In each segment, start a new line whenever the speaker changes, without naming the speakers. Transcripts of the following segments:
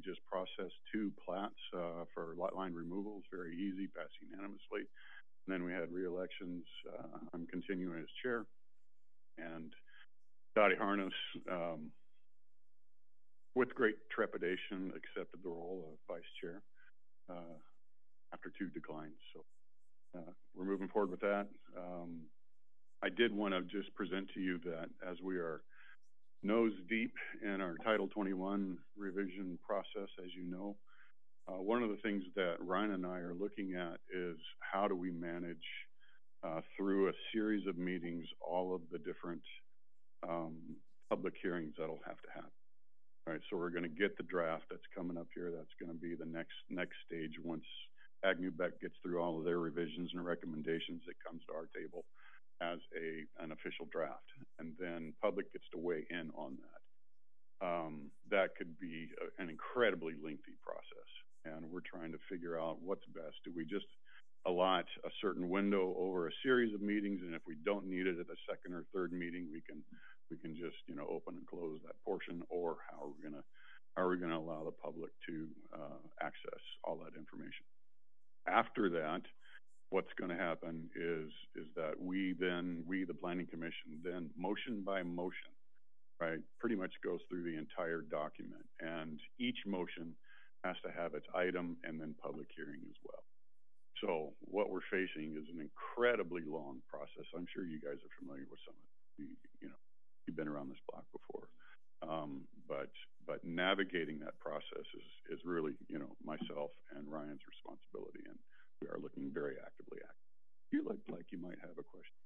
just processed 2 plats for lot line removals, very easy, passed unanimously. And then we had re-elections. I'm continuing as chair, and Dottie Harness, with great trepidation, accepted the role of vice chair after 2 declines. So we're moving forward with that. I did want to just present to you that as we are nose deep in our Title 21 revision process, as you know, one of the things that Ryan and I are looking at is how do we manage through a series of meetings all of the different public hearings that'll have to happen. All right, so we're going to get the draft that's coming up here. That's going to be the next stage once Agnew-Beck gets through all of their revisions and recommendations. It comes to our table as an official draft, and then public gets to weigh in on that. That could be an incredibly lengthy process, and we're trying to figure out what's best. Do we just allot a certain window over a series of meetings, and if we don't need it at the second or third meeting, we can just open and close that portion, or how are we gonna allow the public to access all that information? After that, what's going to happen is that we, the Planning Commission, then motion by motion, right, pretty much goes through the entire document, and each motion has to have its item and then public hearing as well. So what we're facing is an incredibly long process. I'm sure you guys are familiar with some of it. You've been around this block before. But navigating that process is really, myself and Ryan's responsibility, and we are looking very actively at it. You look like you might have a question.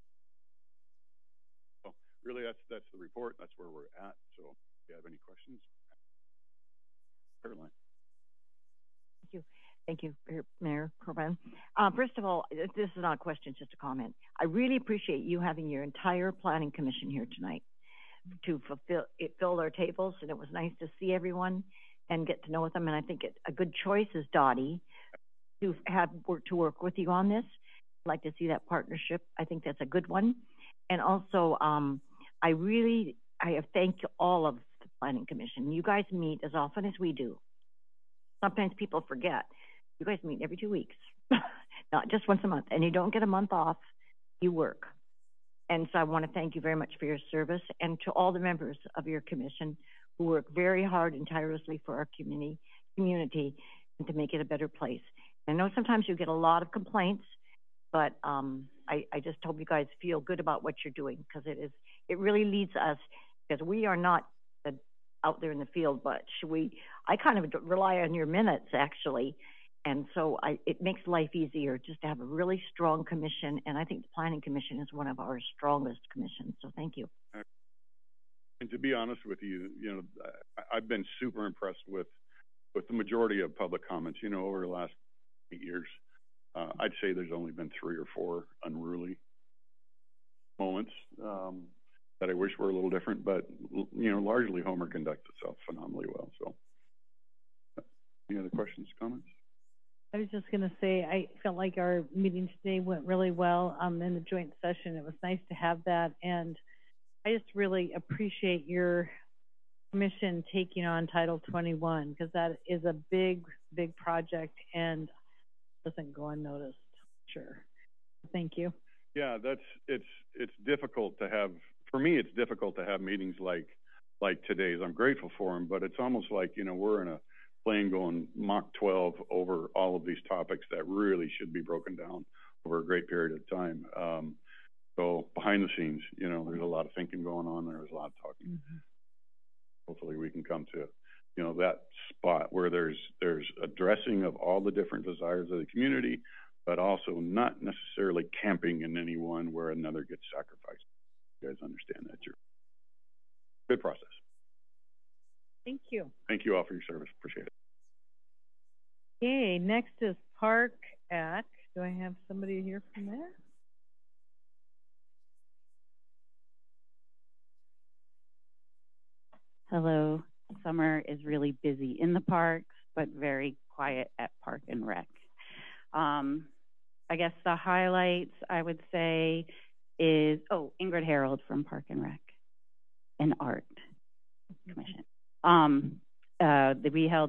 So really, that's the report. That's where we're at. So if you have any questions, Caroline.
Thank you. Thank you, Mayor Corbin. First of all, this is not a question, just a comment. I really appreciate you having your entire Planning Commission here tonight to fill our tables, and it was nice to see everyone and get to know them. And I think a good choice is Dottie to work with you on this. I'd like to see that partnership. I think that's a good one. And also, I thank all of the Planning Commission. You guys meet as often as we do. Sometimes people forget. You guys meet every 2 weeks, not just once a month, and you don't get a month off. You work. And so I want to thank you very much for your service, and to all the members of your commission who work very hard and tirelessly for our community and to make it a better place. I know sometimes you get a lot of complaints, but I just hope you guys feel good about what you're doing, because it really leads us, because we are not out there in the field, but I kind of rely on your minutes, actually. And so it makes life easier just to have a really strong commission. And I think the Planning Commission is one of our strongest commissions. So thank you.
And to be honest with you, I've been super impressed with the majority of public comments, over the last 8 years. I'd say there's only been 3 or 4 unruly moments that I wish were a little different, but, largely Homer conducts itself phenomenally well. So any other questions, comments?
I was just going to say, I felt like our meeting today went really well in the joint session. It was nice to have that. And I just really appreciate your commission taking on Title 21, because that is a big, big project and doesn't go unnoticed. Sure. Thank you.
Yeah, it's difficult to have, for me, it's difficult to have meetings like today's. I'm grateful for them, but it's almost like, we're in a plane going Mach 12 over all of these topics that really should be broken down over a great period of time. So behind the scenes, there's a lot of thinking going on. There's a lot of talking. Mm-hmm. Hopefully we can come to, that spot where there's addressing of all the different desires of the community, but also not necessarily camping in any one where another gets sacrificed. You guys understand that, you're good process.
Thank you.
Thank you all for your service. Appreciate it.
Okay, next is Park Act. Do I have somebody here from there?
Hello. Summer is really busy in the parks, but very quiet at Park and Rec. I guess the highlights, I would say, is, Ingrid Harold from Park and Rec and Art Commission. We held